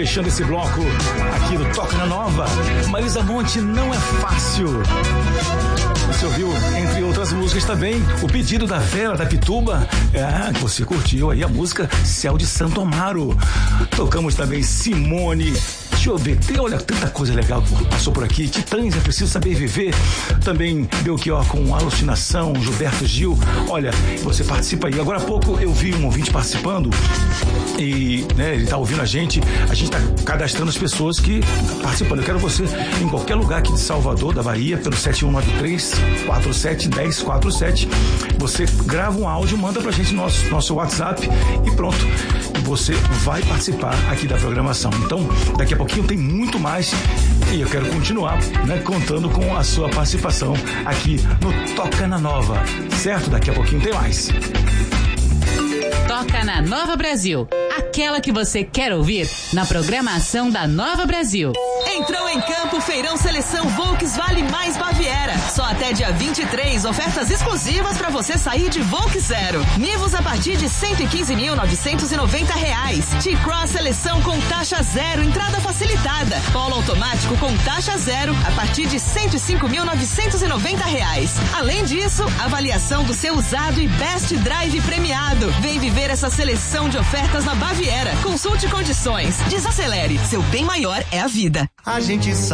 fechando esse bloco aqui do Toca na Nova. Marisa Monte, Não É Fácil. Você ouviu, entre outras músicas também, o pedido da Vera da Pituba. Você curtiu aí a música Céu de Santo Amaro. Tocamos também Simone. Deixa eu ver, olha, tanta coisa legal passou por aqui. Titãs, É Preciso Saber Viver. Também Belchior com Alucinação, Gilberto Gil. Olha, você participa aí. Agora há pouco eu vi um ouvinte participando e ele tá ouvindo a gente tá cadastrando as pessoas que estão participando. Eu quero você em qualquer lugar aqui de Salvador, da Bahia, pelo 7193-471047. Você grava um áudio, manda pra gente no nosso WhatsApp e pronto. Você vai participar aqui da programação. Então, daqui a pouquinho tem muito mais e eu quero continuar, contando com a sua participação aqui no Toca na Nova, certo? Daqui a pouquinho tem mais. Toca na Nova Brasil, aquela que você quer ouvir na programação da Nova Brasil. Entrou em campo o Feirão Seleção Volks Vale Mais Baviera. Só até dia 23, ofertas exclusivas para você sair de Volks Zero. Nivus a partir de R$ 115.990. T-Cross Seleção com taxa zero, entrada facilitada. Polo automático com taxa zero a partir de R$ 105.990. Além disso, avaliação do seu usado e Best Drive premiado. Vem viver essa seleção de ofertas na Baviera. Consulte condições. Desacelere. Seu bem maior é a vida. A gente sabe